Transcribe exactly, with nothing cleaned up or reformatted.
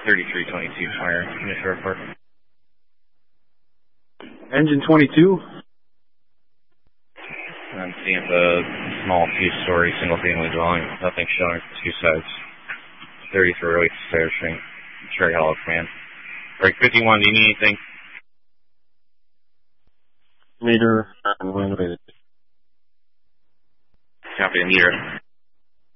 thirty-three twenty-two, fire, initial report. Engine twenty-two. I'm seeing the small two-story single-family dwelling. Nothing showing from two sides. thirty-three oh eight Stairs Street. Cherry Hollow Command. Break fifty-one, do you need anything? Meter and wind rated. Copy, meter.